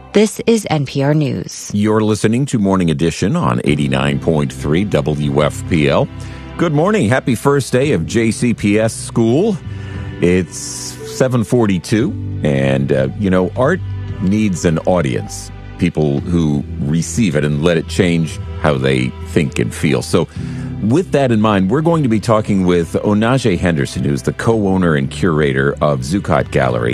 This is NPR News. You're listening to Morning Edition on 89.3 WFPL. Good morning. Happy first day of JCPS school. It's 7:42, and, art needs an audience, people who receive it and let it change how they think and feel. So with that in mind, we're going to be talking with Onaje Henderson, who's the co-owner and curator of Zuccotti Gallery.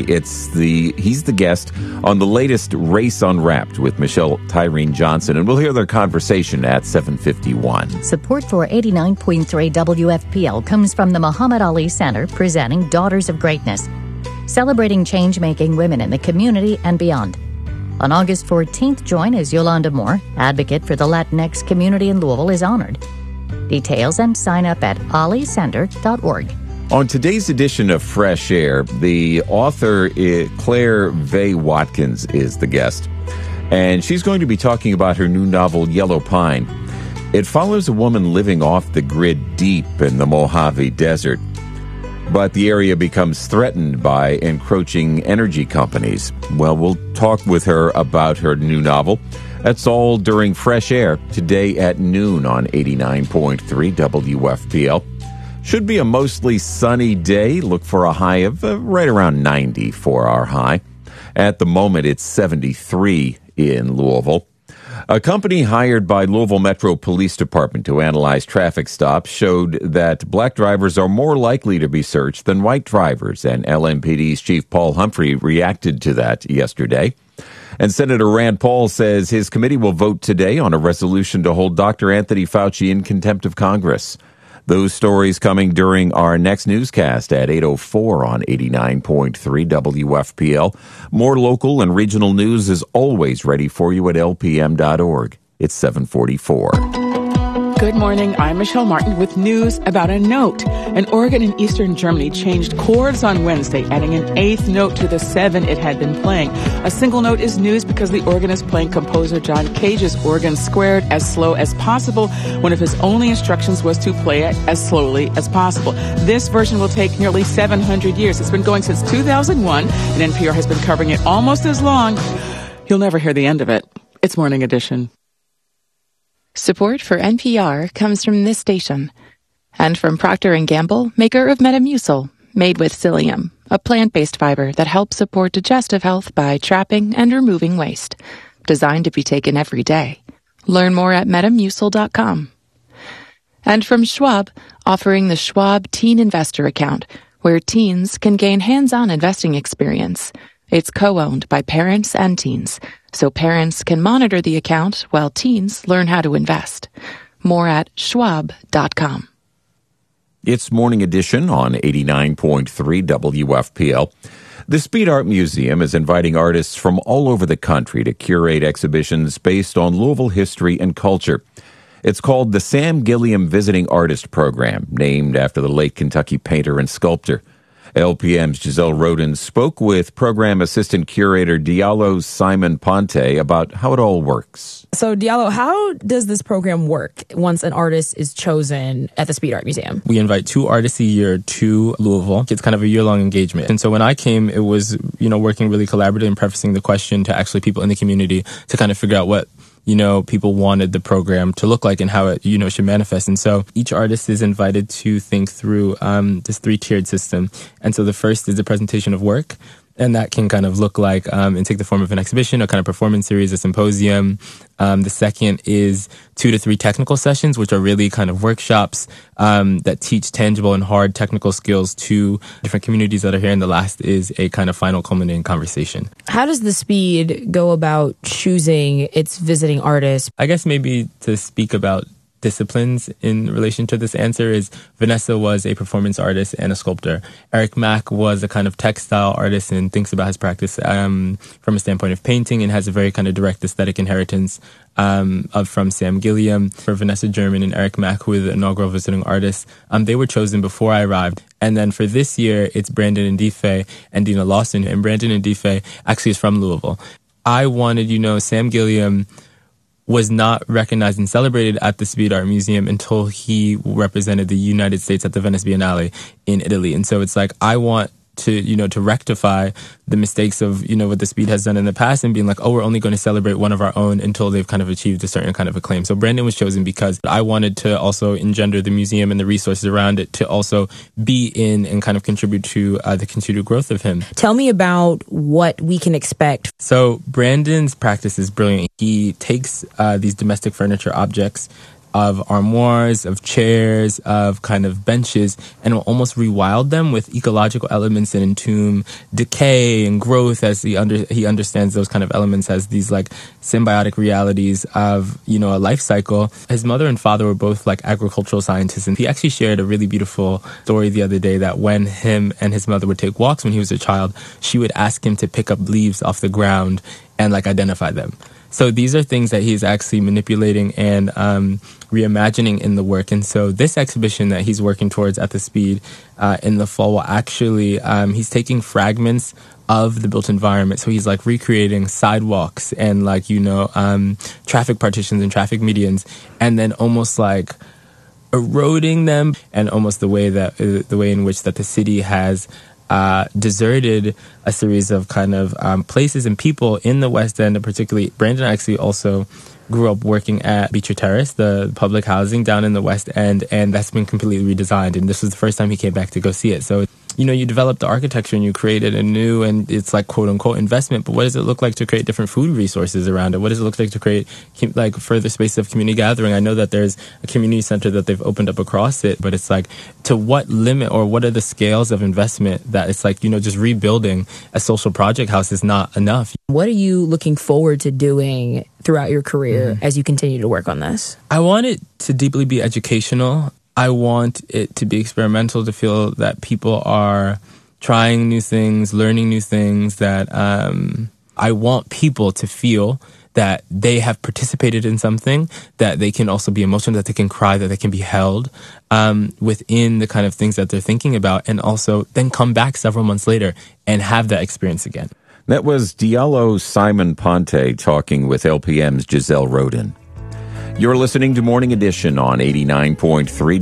He's the guest on the latest Race Unwrapped with Michelle Tyreen Johnson, and we'll hear their conversation at 7:51. Support for 89.3 WFPL comes from the Muhammad Ali Center, presenting Daughters of Greatness, celebrating change-making women in the community and beyond. On August 14th, join as Yolanda Moore, advocate for the Latinx community in Louisville, is honored. Details and sign up at olicenter.org. On today's edition of Fresh Air, the author Claire Vaye Watkins is the guest, and she's going to be talking about her new novel, Yellow Pine. It follows a woman living off the grid deep in the Mojave Desert, but the area becomes threatened by encroaching energy companies. Well, we'll talk with her about her new novel. That's all during Fresh Air today at noon on 89.3 WFPL. Should be a mostly sunny day. Look for a high of right around 90 for our high. At the moment, it's 73 in Louisville. A company hired by Louisville Metro Police Department to analyze traffic stops showed that black drivers are more likely to be searched than white drivers, and LMPD's Chief Paul Humphrey reacted to that yesterday. And Senator Rand Paul says his committee will vote today on a resolution to hold Dr. Anthony Fauci in contempt of Congress. Those stories coming during our next newscast at 8:04 on 89.3 WFPL. More local and regional news is always ready for you at lpm.org. It's 7:44. Good morning. I'm Michelle Martin with news about a note. An organ in eastern Germany changed chords on Wednesday, adding an eighth note to the 7 it had been playing. A single note is news because the organ is playing composer John Cage's organ squared as slow as possible. One of his only instructions was to play it as slowly as possible. This version will take nearly 700 years. It's been going since 2001, and NPR has been covering it almost as long. You'll never hear the end of it. It's Morning Edition. Support for NPR comes from this station and from Procter & Gamble, maker of Metamucil, made with psyllium, a plant-based fiber that helps support digestive health by trapping and removing waste. Designed to be taken every day. Learn more at Metamucil.com. And from Schwab, offering the Schwab Teen Investor Account, where teens can gain hands-on investing experience. It's co-owned by parents and teens, so parents can monitor the account while teens learn how to invest. More at schwab.com. It's Morning Edition on 89.3 WFPL. The Speed Art Museum is inviting artists from all over the country to curate exhibitions based on Louisville history and culture. It's called the Sam Gilliam Visiting Artist Program, named after the late Kentucky painter and sculptor. LPM's Giselle Roden spoke with program assistant curator Diallo Simon Ponte about how it all works. So Diallo, how does this program work once an artist is chosen at the Speed Art Museum? We invite 2 artists a year to Louisville. It's kind of a year-long engagement. And so when I came, it was, working really collaborative and prefacing the question to actually people in the community to kind of figure out what people wanted the program to look like and how it, should manifest. And so each artist is invited to think through this 3-tiered system. And so the first is the presentation of work. And that can kind of look like and take the form of an exhibition, a kind of performance series, a symposium. The second is 2 to 3 technical sessions, which are really kind of workshops that teach tangible and hard technical skills to different communities that are here. And the last is a kind of final culminating conversation. How does the Speed go about choosing its visiting artists? I guess maybe to speak about disciplines in relation to this answer is Vanessa was a performance artist and a sculptor. Eric Mack was a kind of textile artist and thinks about his practice from a standpoint of painting and has a very kind of direct aesthetic inheritance from Sam Gilliam. For Vanessa German and Eric Mack, who were the inaugural visiting artists, they were chosen before I arrived. And then for this year, it's Brandon Ndife and Dina Lawson. And Brandon Ndife actually is from Louisville. I wanted, Sam Gilliam was not recognized and celebrated at the Speed Art Museum until he represented the United States at the Venice Biennale in Italy. And so it's like, I want to rectify the mistakes of, what the Speed has done in the past and being like, oh, we're only going to celebrate one of our own until they've kind of achieved a certain kind of acclaim. So Brandon was chosen because I wanted to also engender the museum and the resources around it to also be in and kind of contribute to the continued growth of him. Tell me about what we can expect. So Brandon's practice is brilliant. He takes these domestic furniture objects of armoires, of chairs, of kind of benches, and will almost rewild them with ecological elements and entomb decay and growth as he understands those kind of elements as these like symbiotic realities of, a life cycle. His mother and father were both like agricultural scientists, and he actually shared a really beautiful story the other day that when him and his mother would take walks when he was a child, she would ask him to pick up leaves off the ground and like identify them. So these are things that he's actually manipulating and reimagining in the work. And so this exhibition that he's working towards at the Speed in the fall will actually, he's taking fragments of the built environment. So he's like recreating sidewalks and like, traffic partitions and traffic medians, and then almost like eroding them, and almost the way in which that the city has deserted a series of kind of places and people in the West End, and particularly Brandon actually also grew up working at Beecher Terrace, the public housing down in the West End, and that's been completely redesigned, and this was the first time he came back to go see it. So you develop the architecture and you created a new, and it's like quote unquote investment, but what does it look like to create different food resources around it? What does it look like to create like further spaces of community gathering? I know that there's a community center that they've opened up across it, but it's like, to what limit or what are the scales of investment that it's like, just rebuilding a social project house is not enough. What are you looking forward to doing throughout your career as you continue to work on this? I want it to deeply be educational. I want it to be experimental, to feel that people are trying new things, learning new things, that I want people to feel that they have participated in something, that they can also be emotional, that they can cry, that they can be held within the kind of things that they're thinking about, and also then come back several months later and have that experience again. That was Diallo Simon Ponte talking with LPM's Giselle Roden. You're listening to Morning Edition on 89.3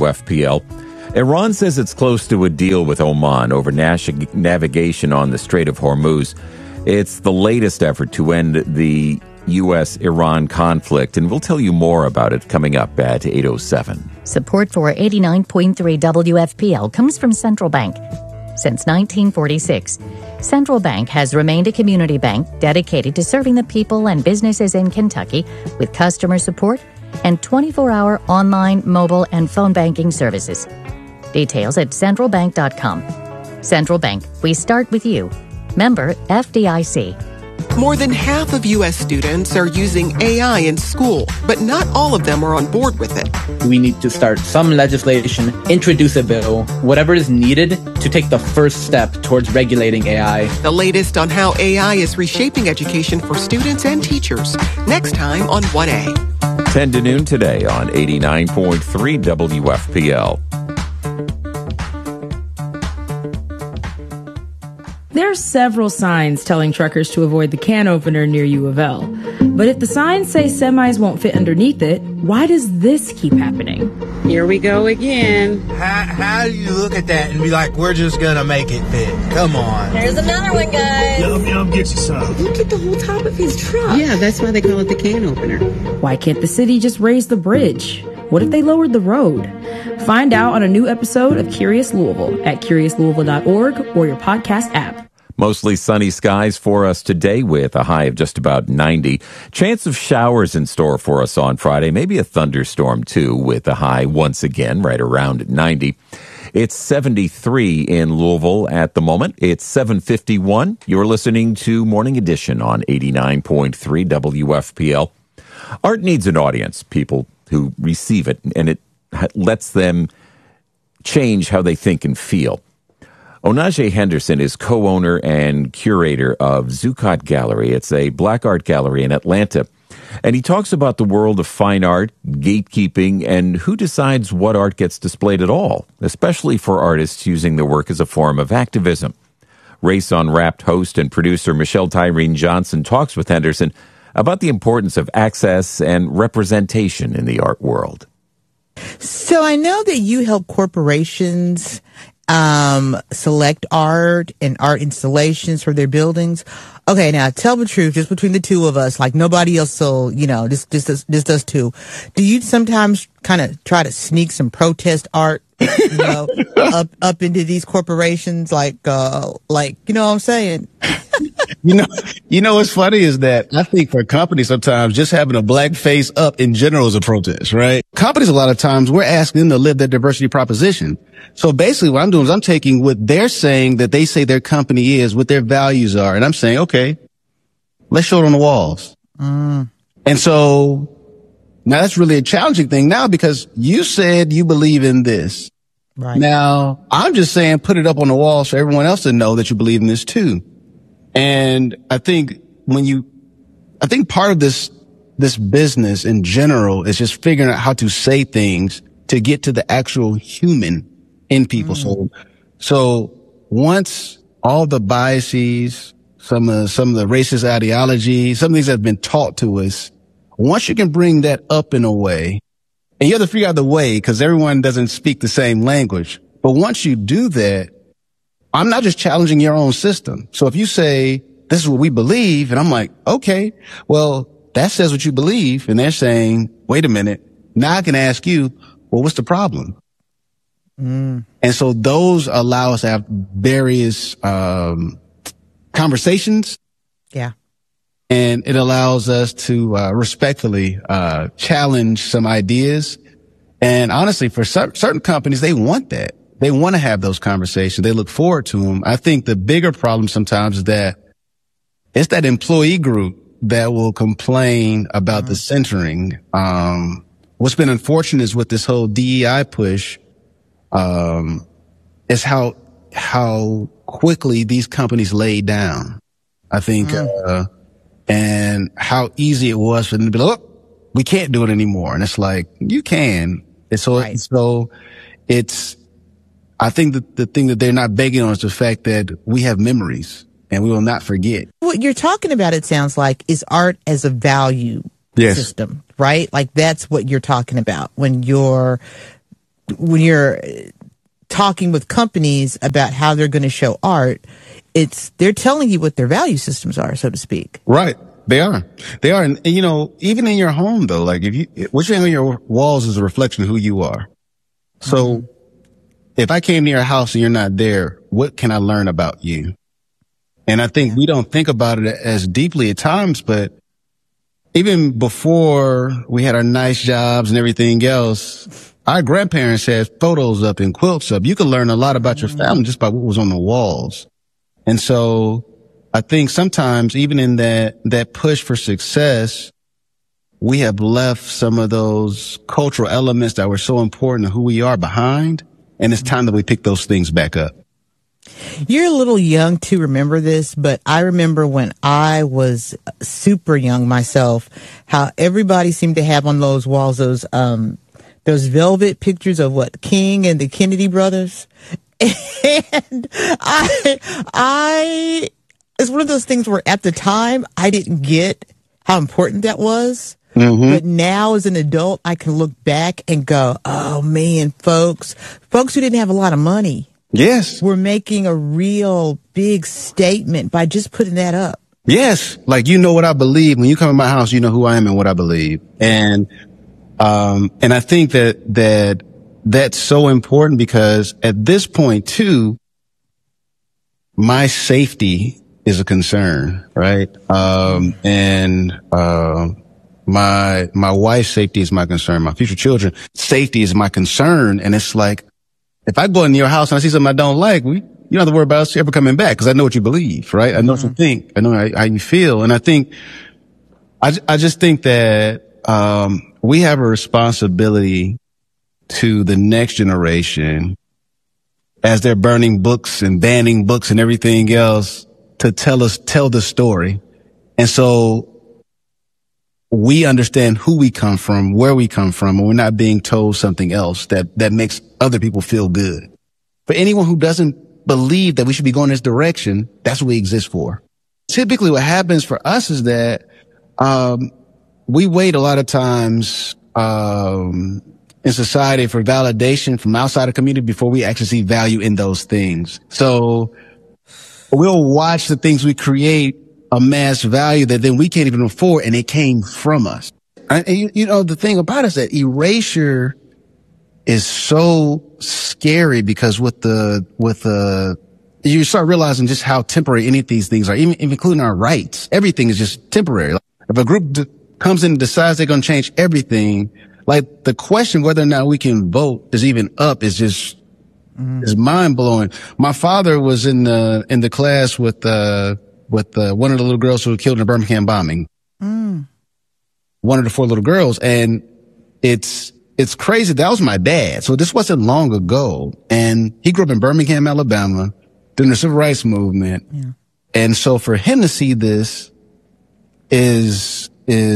WFPL. Iran says it's close to a deal with Oman over navigation on the Strait of Hormuz. It's the latest effort to end the U.S.-Iran conflict, and we'll tell you more about it coming up at 8:07. Support for 89.3 WFPL comes from Central Bank. Since 1946, Central Bank has remained a community bank dedicated to serving the people and businesses in Kentucky with customer support and 24-hour online, mobile, and phone banking services. Details at centralbank.com. Central Bank, we start with you. Member FDIC. More than half of U.S. students are using AI in school, but not all of them are on board with it. We need to start some legislation, introduce a bill, whatever is needed to take the first step towards regulating AI. The latest on how AI is reshaping education for students and teachers. Next time on 1A. 10 to noon today on 89.3 WFPL. There are several signs telling truckers to avoid the can opener near U of L. But if the signs say semis won't fit underneath it, why does this keep happening? Here we go again. How do you look at that and be like, we're just going to make it fit? Come on. Here's another one, guys. Yum, get you some. Look at the whole top of his truck. Yeah, that's why they call it the can opener. Why can't the city just raise the bridge? What if they lowered the road? Find out on a new episode of Curious Louisville at curiouslouisville.org or your podcast app. Mostly sunny skies for us today with a high of just about 90. Chance of showers in store for us on Friday. Maybe a thunderstorm too, with a high once again right around 90. It's 73 in Louisville at the moment. It's 7:51. You're listening to Morning Edition on 89.3 WFPL. Art needs an audience, people who receive it, and it lets them change how they think and feel. Onaje Henderson is co-owner and curator of Zuccotti Gallery. It's a black art gallery in Atlanta. And he talks about the world of fine art, gatekeeping, and who decides what art gets displayed at all, especially for artists using their work as a form of activism. Race Unwrapped host and producer Michelle Tyreen Johnson talks with Henderson about the importance of access and representation in the art world. So I know that you help corporations select art and art installations for their buildings. Okay, now tell the truth, just between the two of us, like nobody else, so, just us two. Do you sometimes kind of try to sneak some protest art, up into these corporations, like, you know what I'm saying? What's funny is that I think for companies sometimes just having a black face up in general is a protest, right? Companies a lot of times we're asking them to live their diversity proposition. So basically what I'm doing is I'm taking what they're saying that they say their company is, what their values are. And I'm saying, okay, let's show it on the walls. And so now that's really a challenging thing now because you said you believe in this. Right. Now I'm just saying put it up on the wall so everyone else to know that you believe in this too. And I think part of this business in general is just figuring out how to say things to get to the actual human in people. So once all the biases, some of the racist ideology, some of these have been taught to us, once you can bring that up in a way, and you have to figure out the way because everyone doesn't speak the same language. But once you do that, I'm not just challenging your own system. So if you say, this is what we believe, and I'm like, okay, well, that says what you believe. And they're saying, wait a minute. Now I can ask you, well, what's the problem? And so those allow us to have various, conversations. Yeah. And it allows us to, respectfully, challenge some ideas. And honestly, for certain companies, they want that. They want to have those conversations. They look forward to them. I think the bigger problem sometimes is that it's that employee group that will complain about the centering. What's been unfortunate is with this whole DEI push, is how quickly these companies laid down. I think, and how easy it was for them to be like, look, we can't do it anymore. And it's like, you can. And so, I think that the thing that they're not begging on is the fact that we have memories and we will not forget. What you're talking about, it sounds like, is art as a value system, right? Like that's what you're talking about when you're talking with companies about how they're going to show art. They're telling you what their value systems are, so to speak. Right. They are. And even in your home though, like what you hang on your walls is a reflection of who you are. So if I came to your house and you're not there, what can I learn about you? And I think we don't think about it as deeply at times, but even before we had our nice jobs and everything else, our grandparents had photos up and quilts up. You could learn a lot about your family just by what was on the walls. And so I think sometimes even in that push for success, we have left some of those cultural elements that were so important to who we are behind. And it's time that we pick those things back up. You're a little young to remember this, but I remember when I was super young myself, how everybody seemed to have on those walls those velvet pictures of King and the Kennedy brothers. And it's one of those things where at the time I didn't get how important that was. But now as an adult, I can look back and go, oh man, folks who didn't have a lot of money. Yes. We're making a real big statement by just putting that up. Yes. Like, what I believe. When you come in my house, you know who I am and what I believe. And I think that's so important because at this point too, my safety is a concern, right? My wife's safety is my concern. My future children's safety is my concern. And it's like, if I go into your house and I see something I don't like, you don't have to worry about us ever coming back because I know what you believe, right? I know what you think. I know how you feel. And I just think that, we have a responsibility to the next generation as they're burning books and banning books and everything else to tell the story. And so we understand who we come from, where we come from, and we're not being told something else that makes other people feel good. For anyone who doesn't believe that we should be going this direction, that's what we exist for. Typically what happens for us is that, we wait a lot of times, in society for validation from outside the community before we actually see value in those things. So we'll watch the things we create amass value that then we can't even afford, and it came from us. And you know, the thing about it is that erasure is so scary because you start realizing just how temporary any of these things are, even including our rights. Everything is just temporary. Like, if a group comes in and decides they're going to change everything, like the question whether or not we can vote is even up is just is mind blowing. My father was in the class with one of the little girls who were killed in the Birmingham bombing. One of the 4 little girls, and it's crazy. That was my dad. So this wasn't long ago, and he grew up in Birmingham, Alabama, during the Civil Rights Movement. Yeah. And so for him to see this is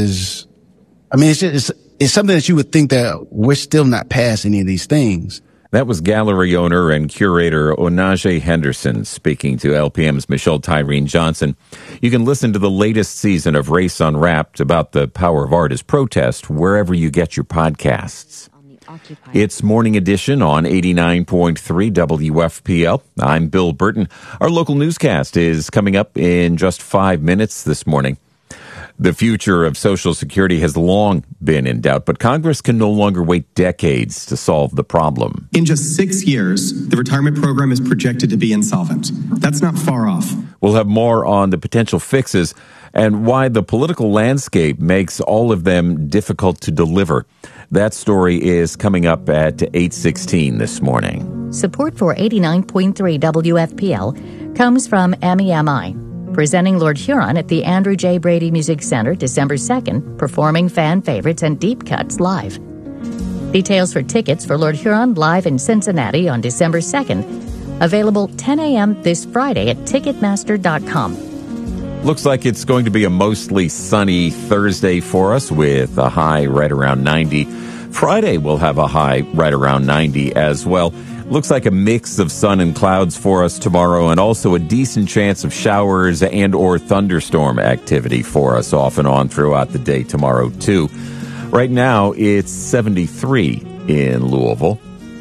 I mean, it's something that you would think that we're still not past any of these things. That was gallery owner and curator Onaje Henderson speaking to LPM's Michelle Tyreen Johnson. You can listen to the latest season of Race Unwrapped about the power of art as protest wherever you get your podcasts. It's Morning Edition on 89.3 WFPL. I'm Bill Burton. Our local newscast is coming up in just 5 minutes this morning. The future of Social Security has long been in doubt, but Congress can no longer wait decades to solve the problem. In just 6 years, the retirement program is projected to be insolvent. That's not far off. We'll have more on the potential fixes and why the political landscape makes all of them difficult to deliver. That story is coming up at 8:16 this morning. Support for 89.3 WFPL comes from MEMI. Presenting Lord Huron at the Andrew J. Brady Music Center December 2nd, performing fan favorites and deep cuts live. Details for tickets for Lord Huron live in Cincinnati on December 2nd. Available 10 a.m. this Friday at Ticketmaster.com. Looks like it's going to be a mostly sunny Thursday for us with a high right around 90. Friday will have a high right around 90 as well. Looks like a mix of sun and clouds for us tomorrow, and also a decent chance of showers and or thunderstorm activity for us off and on throughout the day tomorrow, too. Right now, it's 73 in Louisville.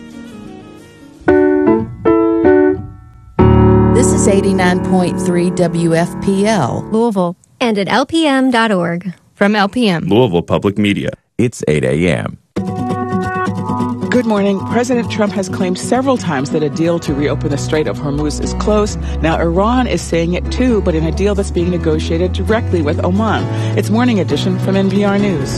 This is 89.3 WFPL, Louisville, and at LPM.org. From LPM, Louisville Public Media. It's 8 a.m. Good morning. President Trump has claimed several times that a deal to reopen the Strait of Hormuz is close. Now Iran is saying it too, but in a deal that's being negotiated directly with Oman. It's Morning Edition from NPR News.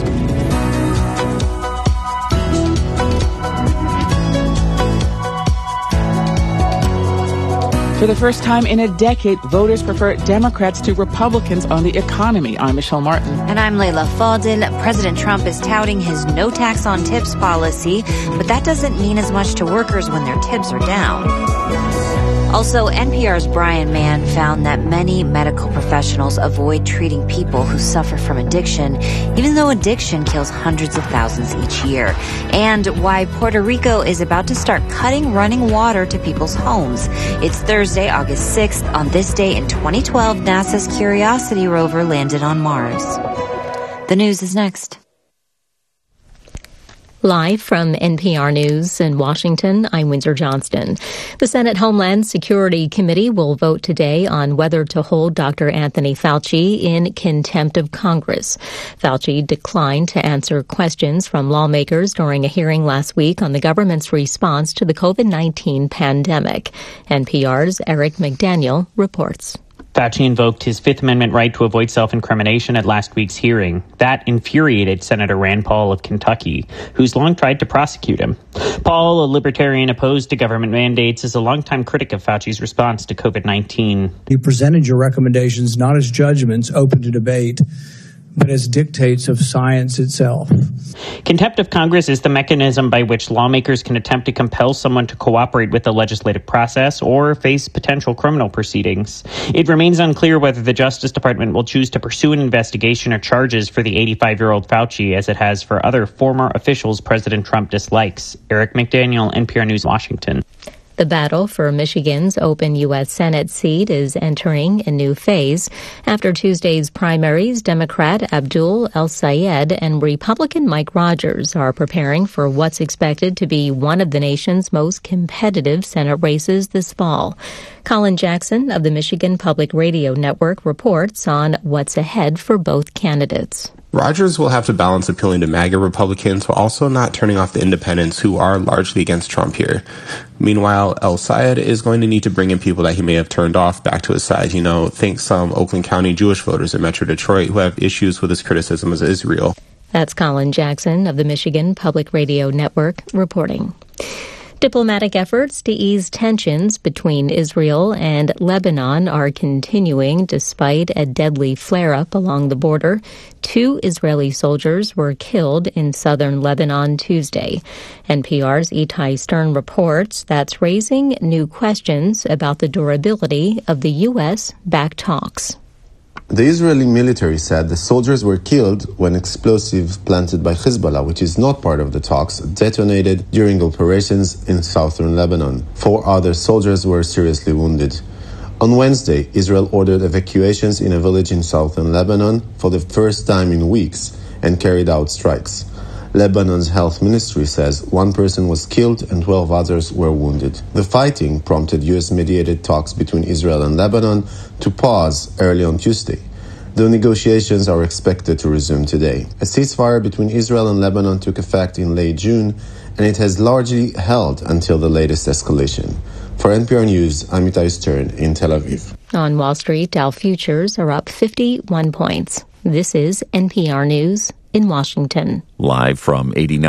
For the first time in a decade, voters prefer Democrats to Republicans on the economy. I'm Michelle Martin. And I'm Layla Fadel. President Trump is touting his no tax on tips policy, but that doesn't mean as much to workers when their tips are down. Also, NPR's Brian Mann found that many medical professionals avoid treating people who suffer from addiction, even though addiction kills hundreds of thousands each year. And why Puerto Rico is about to start cutting running water to people's homes. It's Thursday, August 6th. On this day in 2012, NASA's Curiosity rover landed on Mars. The news is next. Live from NPR News in Washington, I'm Windsor Johnston. The Senate Homeland Security Committee will vote today on whether to hold Dr. Anthony Fauci in contempt of Congress. Fauci declined to answer questions from lawmakers during a hearing last week on the government's response to the COVID-19 pandemic. NPR's Eric McDaniel reports. Fauci invoked his Fifth Amendment right to avoid self-incrimination at last week's hearing. That infuriated Senator Rand Paul of Kentucky, who's long tried to prosecute him. Paul, a libertarian opposed to government mandates, is a longtime critic of Fauci's response to COVID-19. You presented your recommendations not as judgments open to debate, but as dictates of science itself. Contempt of Congress is the mechanism by which lawmakers can attempt to compel someone to cooperate with the legislative process or face potential criminal proceedings. It remains unclear whether the Justice Department will choose to pursue an investigation or charges for the 85-year-old Fauci as it has for other former officials President Trump dislikes. Eric McDaniel, NPR News, Washington. The battle for Michigan's open U.S. Senate seat is entering a new phase. After Tuesday's primaries, Democrat Abdul El-Sayed and Republican Mike Rogers are preparing for what's expected to be one of the nation's most competitive Senate races this fall. Colin Jackson of the Michigan Public Radio Network reports on what's ahead for both candidates. Rogers will have to balance appealing to MAGA Republicans while also not turning off the independents who are largely against Trump here. Meanwhile, El-Sayed is going to need to bring in people that he may have turned off back to his side. Think some Oakland County Jewish voters in Metro Detroit who have issues with his criticism of Israel. That's Colin Jackson of the Michigan Public Radio Network reporting. Diplomatic efforts to ease tensions between Israel and Lebanon are continuing despite a deadly flare-up along the border. 2 Israeli soldiers were killed in southern Lebanon Tuesday. NPR's Itai Stern reports that's raising new questions about the durability of the U.S.-backed talks. The Israeli military said the soldiers were killed when explosives planted by Hezbollah, which is not part of the talks, detonated during operations in southern Lebanon. 4 other soldiers were seriously wounded. On Wednesday, Israel ordered evacuations in a village in southern Lebanon for the first time in weeks and carried out strikes. Lebanon's health ministry says 1 person was killed and 12 others were wounded. The fighting prompted U.S.-mediated talks between Israel and Lebanon to pause early on Tuesday. The negotiations are expected to resume today. A ceasefire between Israel and Lebanon took effect in late June, and it has largely held until the latest escalation. For NPR News, I'm Itai Stern in Tel Aviv. On Wall Street, Dow futures are up 51 points. This is NPR News in Washington. Live from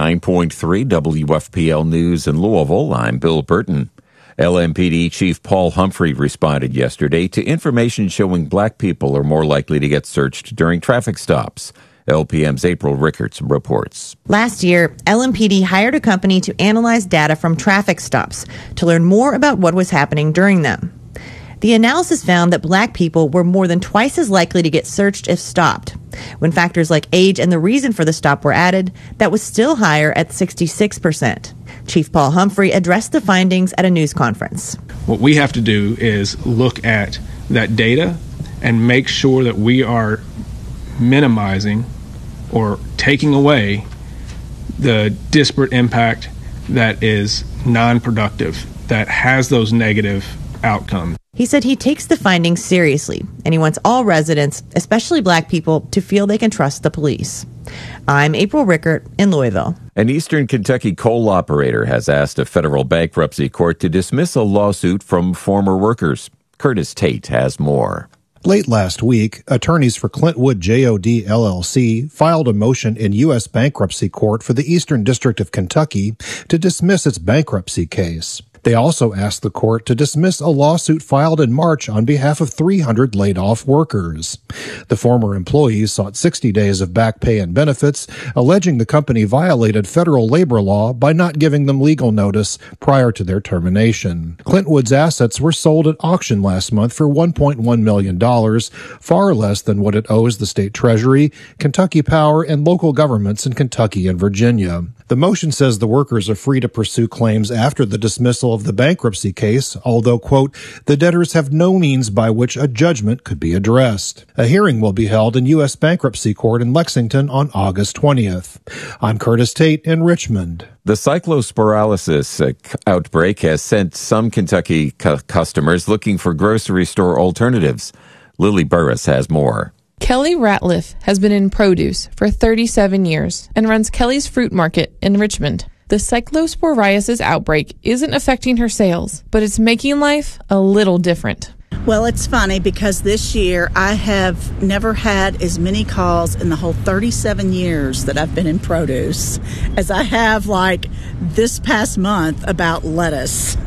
89.3 WFPL News in Louisville, I'm Bill Burton. LMPD Chief Paul Humphrey responded yesterday to information showing black people are more likely to get searched during traffic stops. LPM's April Rickards reports. Last year, LMPD hired a company to analyze data from traffic stops to learn more about what was happening during them. The analysis found that black people were more than twice as likely to get searched if stopped. When factors like age and the reason for the stop were added, that was still higher at 66%. Chief Paul Humphrey addressed the findings at a news conference. What we have to do is look at that data and make sure that we are minimizing or taking away the disparate impact that is non-productive, that has those negative outcomes. He said he takes the findings seriously, and he wants all residents, especially black people, to feel they can trust the police. I'm April Rickert in Louisville. An Eastern Kentucky coal operator has asked a federal bankruptcy court to dismiss a lawsuit from former workers. Curtis Tate has more. Late last week, attorneys for Clintwood J.O.D. LLC filed a motion in U.S. bankruptcy court for the Eastern District of Kentucky to dismiss its bankruptcy case. They also asked the court to dismiss a lawsuit filed in March on behalf of 300 laid-off workers. The former employees sought 60 days of back pay and benefits, alleging the company violated federal labor law by not giving them legal notice prior to their termination. Clintwood's assets were sold at auction last month for $1.1 million, far less than what it owes the state treasury, Kentucky Power, and local governments in Kentucky and Virginia. The motion says the workers are free to pursue claims after the dismissal of the bankruptcy case, although, quote, the debtors have no means by which a judgment could be addressed. A hearing will be held in U.S. Bankruptcy Court in Lexington on August 20th. I'm Curtis Tate in Richmond. The cyclospiralysis outbreak has sent some Kentucky customers looking for grocery store alternatives. Lily Burris has more. Kelly Ratliff has been in produce for 37 years and runs Kelly's Fruit Market in Richmond. The cyclosporiasis outbreak isn't affecting her sales, but it's making life a little different. Well, it's funny because this year I have never had as many calls in the whole 37 years that I've been in produce as I have like this past month about lettuce.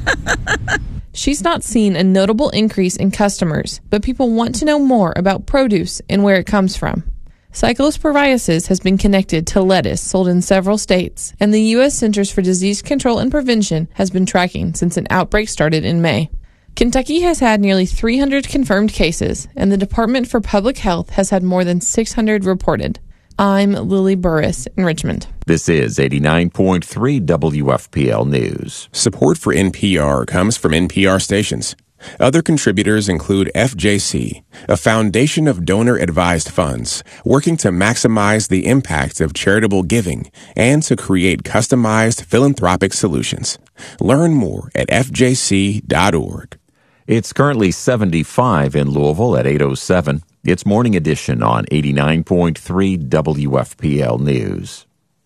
She's not seen a notable increase in customers, but people want to know more about produce and where it comes from. Cyclosporiasis has been connected to lettuce sold in several states, and the U.S. Centers for Disease Control and Prevention has been tracking since an outbreak started in May. Kentucky has had nearly 300 confirmed cases, and the Department for Public Health has had more than 600 reported. I'm Lily Burris in Richmond. This is 89.3 WFPL News. Support for NPR comes from NPR stations. Other contributors include FJC, a foundation of donor-advised funds working to maximize the impact of charitable giving and to create customized philanthropic solutions. Learn more at fjc.org. It's currently 75 in Louisville at 8:07. It's Morning Edition on 89.3 WFPL News.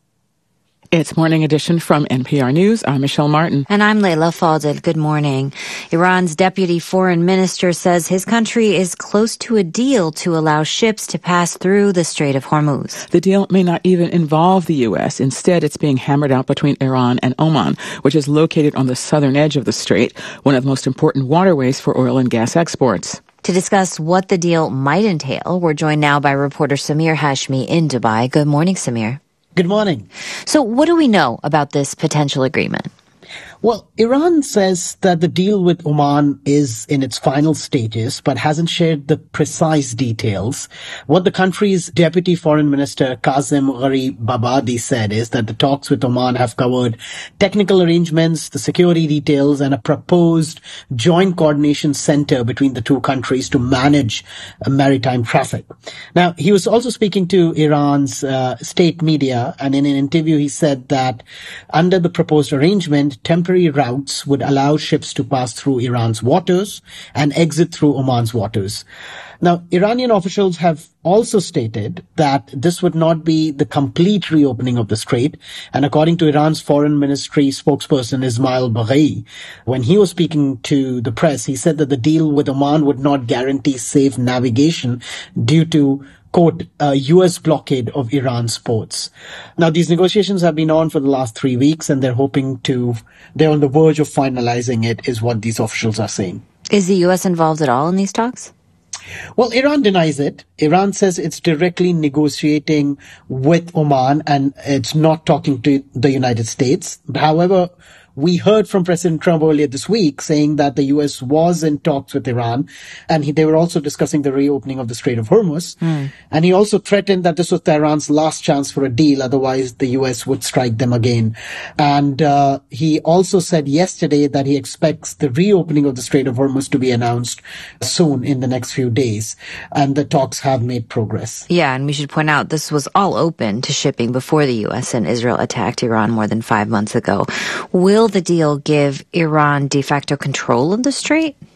It's Morning Edition from NPR News. I'm Michelle Martin. And I'm Leila Fadel. Good morning. Iran's deputy foreign minister says his country is close to a deal to allow ships to pass through the Strait of Hormuz. The deal may not even involve the U.S. Instead, it's being hammered out between Iran and Oman, which is located on the southern edge of the strait, one of the most important waterways for oil and gas exports. To discuss what the deal might entail, we're joined now by reporter Samir Hashmi in Dubai. Good morning, Samir. Good morning. So what do we know about this potential agreement? Well, Iran says that the deal with Oman is in its final stages, but hasn't shared the precise details. What the country's deputy foreign minister, Kazem Gharibabadi, said is that the talks with Oman have covered technical arrangements, the security details, and a proposed joint coordination center between the two countries to manage maritime traffic. Now, he was also speaking to Iran's state media, and in an interview he said that under the proposed arrangement, temporary routes would allow ships to pass through Iran's waters and exit through Oman's waters. Now, Iranian officials have also stated that this would not be the complete reopening of the strait. And according to Iran's foreign ministry spokesperson Ismail Baghei, when he was speaking to the press, he said that the deal with Oman would not guarantee safe navigation due to, quote, a U.S. blockade of Iran's ports. Now, these negotiations have been on for the last 3 weeks, and they're on the verge of finalizing it, is what these officials are saying. Is the U.S. involved at all in these talks? Well, Iran denies it. Iran says it's directly negotiating with Oman and it's not talking to the United States. However, we heard from President Trump earlier this week saying that the U.S. was in talks with Iran, and they were also discussing the reopening of the Strait of Hormuz. And he also threatened that this was Tehran's last chance for a deal, otherwise the U.S. would strike them again. And he also said yesterday that he expects the reopening of the Strait of Hormuz to be announced soon in the next few days. And the talks have made progress. Yeah, and we should point out this was all open to shipping before the U.S. and Israel attacked Iran more than 5 months ago. Will the deal give Iran de facto control of the strait?